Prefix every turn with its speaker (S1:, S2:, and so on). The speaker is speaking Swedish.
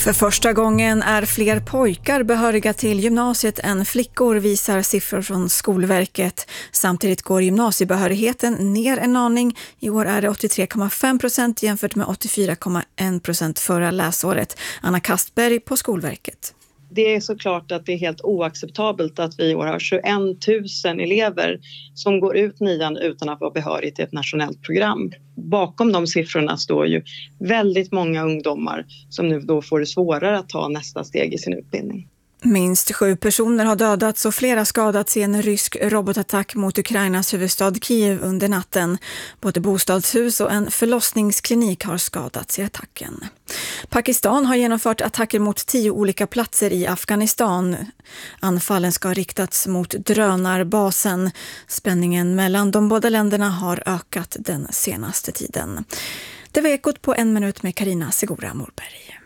S1: För första gången är fler pojkar behöriga till gymnasiet än flickor, visar siffror från Skolverket. Samtidigt går gymnasiebehörigheten ner en aning. I år är det 83,5% jämfört med 84,1% förra läsåret. Anna Kastberg på Skolverket.
S2: Det är såklart att det är helt oacceptabelt att vi i år har 21 000 elever som går ut nian utan att vara behörig till ett nationellt program. Bakom de siffrorna står ju väldigt många ungdomar som nu då får det svårare att ta nästa steg i sin utbildning.
S1: Minst 7 personer har dödats och flera skadats i en rysk robotattack mot Ukrainas huvudstad Kiev under natten. Både bostadshus och en förlossningsklinik har skadats i attacken. Pakistan har genomfört attacker mot 10 olika platser i Afghanistan. Anfallen ska ha riktats mot drönarbasen. Spänningen mellan de båda länderna har ökat den senaste tiden. Det var Ekot på 1 minut med Carina Segura Morberg.